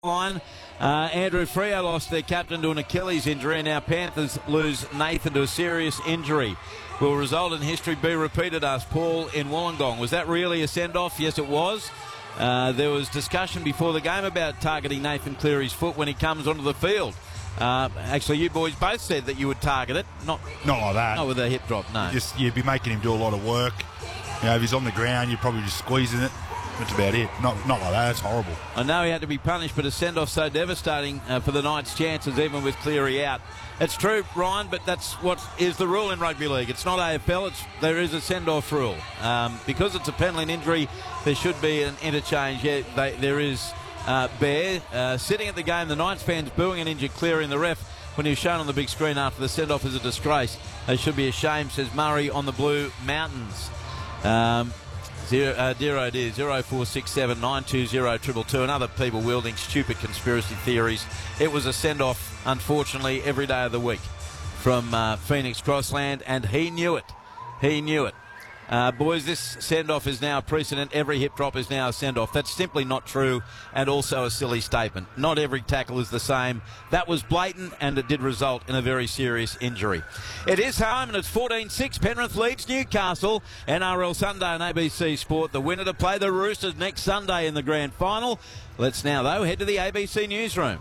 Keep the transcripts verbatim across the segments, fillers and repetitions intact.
Line. Uh, Andrew Freo lost their captain to an Achilles injury, and now Panthers lose Nathan to a serious injury. Will result in history be repeated, asked Paul in Wollongong. Was that really a send-off? Yes, it was. Uh, there was discussion before the game about targeting Nathan Cleary's foot when he comes onto the field. Uh, actually, you boys both said that you would target it, not not like that. Not with a hip drop, no. You just you'd be making him do a lot of work. You know, if he's on the ground, you're probably just squeezing it. That's about it. Not not like that. That's horrible. I know he had to be punished, but a send-off so devastating uh, for the Knights' chances, even with Cleary out. It's true, Ryan, but that's what is the rule in rugby league. It's not A F L. It's, there is a send-off rule. Um, because it's a penalty and injury, there should be an interchange. Yeah, they, there is uh, Bear uh, sitting at the game. The Knights fans booing an injured Cleary, and the ref, when he was shown on the big screen after the send-off, is a disgrace. They should be ashamed, says Murray on the Blue Mountains. Um, Zero, uh, dear oh dear, zero four six seven nine two zero two two two, and other people wielding stupid conspiracy theories. It was a send-off, unfortunately, every day of the week from uh, Phoenix Crossland, and he knew it. He knew it. Uh, boys, this send-off is now a precedent. Every hip drop is now a send-off. That's simply not true, and also a silly statement. Not every tackle is the same. That was blatant, and it did result in a very serious injury. It is home, and it's fourteen six. Penrith leads Newcastle. N R L Sunday on A B C Sport. The winner to play the Roosters next Sunday in the grand final. Let's now, though, head to the A B C newsroom.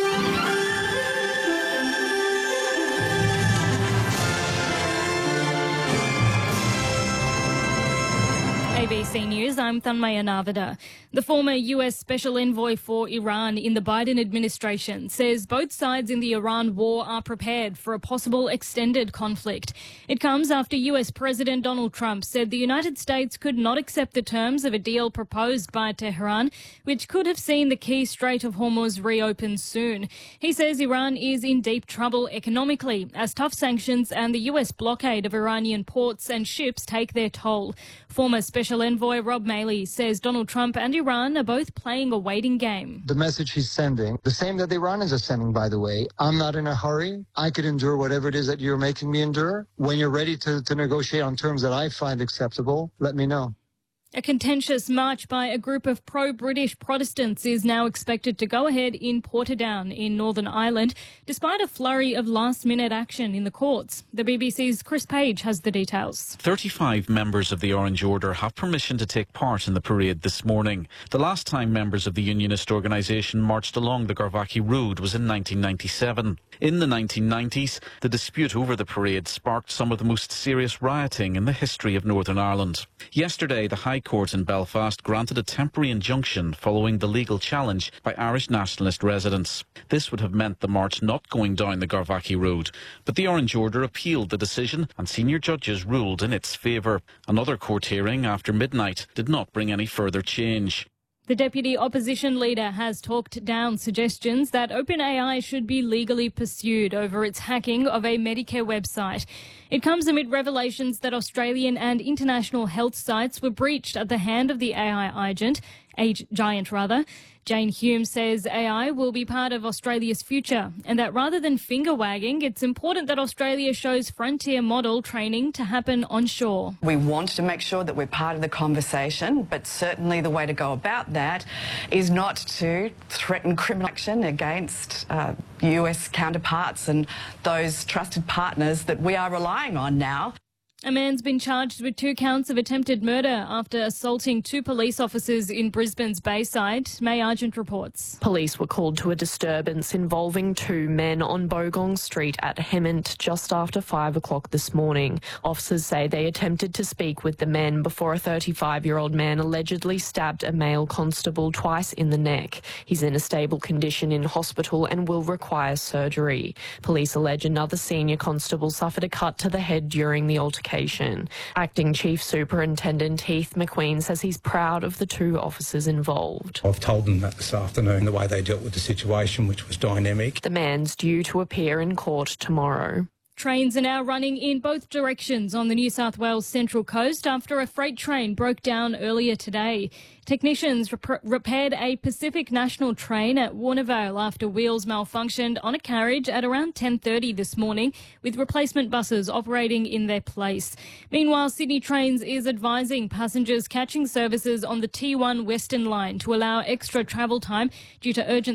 A B C News, I'm Thanmaya Narvada. The former U S Special Envoy for Iran in the Biden administration says both sides in the Iran war are prepared for a possible extended conflict. It comes after U S President Donald Trump said the United States could not accept the terms of a deal proposed by Tehran, which could have seen the key Strait of Hormuz reopened soon. He says Iran is in deep trouble economically as tough sanctions and the U S blockade of Iranian ports and ships take their toll. Former Special Envoy Rob Maley says Donald Trump and Iran are both playing a waiting game. The message he's sending, the same that the Iranians are sending, by the way, I'm not in a hurry. I could endure whatever it is that you're making me endure. When you're ready to, to negotiate on terms that I find acceptable, let me know. A contentious march by a group of pro-British Protestants is now expected to go ahead in Portadown in Northern Ireland, despite a flurry of last-minute action in the courts. The B B C's Chris Page has the details. thirty-five members of the Orange Order have permission to take part in the parade this morning. The last time members of the unionist organisation marched along the Garvaghy Road was in nineteen ninety-seven. In the nineteen nineties, the dispute over the parade sparked some of the most serious rioting in the history of Northern Ireland. Yesterday, the High Court in Belfast granted a temporary injunction following the legal challenge by Irish nationalist residents. This would have meant the march not going down the Garvaghy Road, but the Orange Order appealed the decision and senior judges ruled in its favour. Another court hearing after midnight did not bring any further change. The deputy opposition leader has talked down suggestions that OpenAI should be legally pursued over its hacking of a Medicare website. It comes amid revelations that Australian and international health sites were breached at the hand of the A I agent, age giant rather. Jane Hume says A I will be part of Australia's future and that rather than finger-wagging, it's important that Australia shows frontier model training to happen onshore. We want to make sure that we're part of the conversation, but certainly the way to go about that is not to threaten criminal action against uh, U S counterparts and those trusted partners that we are relying on now. A man's been charged with two counts of attempted murder after assaulting two police officers in Brisbane's Bayside. May Argent reports. Police were called to a disturbance involving two men on Bogong Street at Hemmant just after five o'clock this morning. Officers say they attempted to speak with the men before a thirty-five-year-old man allegedly stabbed a male constable twice in the neck. He's in a stable condition in hospital and will require surgery. Police allege another senior constable suffered a cut to the head during the altercation. Acting Chief Superintendent Heath McQueen says he's proud of the two officers involved. I've told them that this afternoon, the way they dealt with the situation, which was dynamic. The man's due to appear in court tomorrow. Trains are now running in both directions on the New South Wales Central Coast after a freight train broke down earlier today. Technicians rep- repaired a Pacific National train at Warnervale after wheels malfunctioned on a carriage at around ten thirty this morning, with replacement buses operating in their place. Meanwhile, Sydney Trains is advising passengers catching services on the T one Western Line to allow extra travel time due to urgent